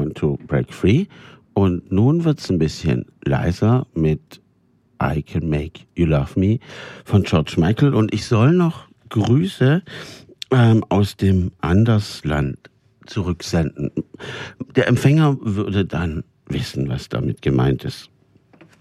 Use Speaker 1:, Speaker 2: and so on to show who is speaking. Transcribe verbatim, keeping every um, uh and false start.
Speaker 1: Born to Break Free. Und nun wird's ein bisschen leiser mit I Can Make You Love Me von George Michael. Und ich soll noch Grüße ähm, aus dem Andersland zurücksenden. Der Empfänger würde dann wissen, was damit gemeint ist.